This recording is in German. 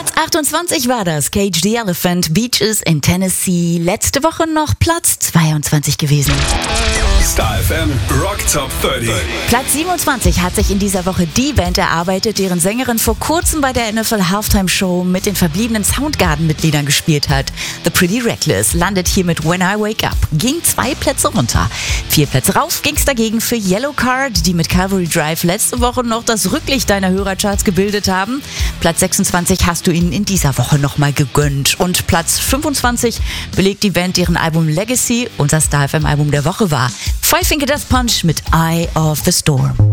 Platz 28 war das. Cage the Elephant, Beaches in Tennessee. Letzte Woche noch Platz 22 gewesen. Star FM Rock Top 30. Platz 27 hat sich in dieser Woche die Band erarbeitet, deren Sängerin vor kurzem bei der NFL Halftime Show mit den verbliebenen Soundgarden-Mitgliedern gespielt hat. The Pretty Reckless landet hier mit When I Wake Up, ging 2 Plätze runter. 4 Plätze rauf ging's dagegen für Yellow Card, die mit Calvary Drive letzte Woche noch das Rücklicht deiner Hörercharts gebildet haben. Platz 26 hast du ihnen in dieser Woche nochmal gegönnt. Und Platz 25 belegt die Band, deren Album Legacy unser Star FM Album der Woche war. Five Finger Death Punch mit Eye of the Storm.